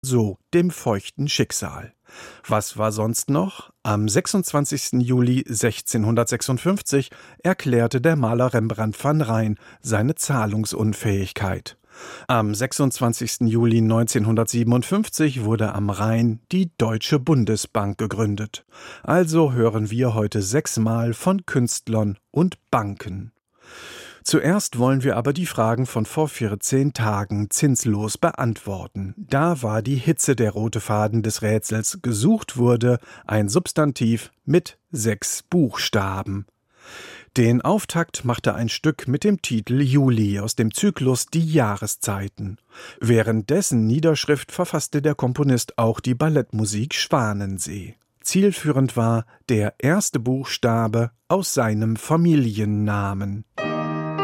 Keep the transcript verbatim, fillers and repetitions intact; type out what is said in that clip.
so dem feuchten Schicksal. Was war sonst noch? Am sechsundzwanzigsten Juli sechzehnhundertsechsundfünfzig erklärte der Maler Rembrandt van Rijn seine Zahlungsunfähigkeit. Am sechsundzwanzigsten Juli neunzehnhundertsiebenundfünfzig wurde am Rhein die Deutsche Bundesbank gegründet. Also hören wir heute sechsmal von Künstlern und Banken. Zuerst wollen wir aber die Fragen von vor vierzehn Tagen zinslos beantworten. Da war die Hitze der rote Faden des Rätsels. Gesucht wurde ein Substantiv mit sechs Buchstaben. Den Auftakt machte ein Stück mit dem Titel Juli aus dem Zyklus Die Jahreszeiten. Während dessen Niederschrift verfasste der Komponist auch die Ballettmusik Schwanensee. Zielführend war der erste Buchstabe aus seinem Familiennamen.